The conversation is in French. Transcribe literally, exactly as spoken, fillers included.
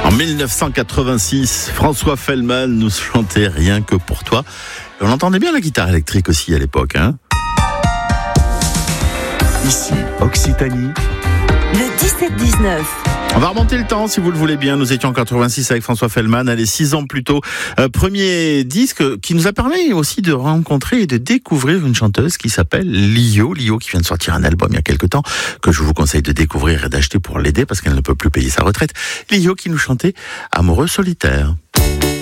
En dix-neuf cent quatre-vingt-six, François Fellman nous chantait Rien que pour toi. Et on entendait bien la guitare électrique aussi à l'époque, hein. Ici, Occitanie. Le dix-sept dix-neuf. On va remonter le temps si vous le voulez bien. Nous étions en quatre-vingt-six avec François Fellman, allez, six ans plus tôt. Euh, premier disque qui nous a permis aussi de rencontrer et de découvrir une chanteuse qui s'appelle Lio. Lio qui vient de sortir un album il y a quelque temps que je vous conseille de découvrir et d'acheter pour l'aider parce qu'elle ne peut plus payer sa retraite. Lio qui nous chantait Amoureux solitaire.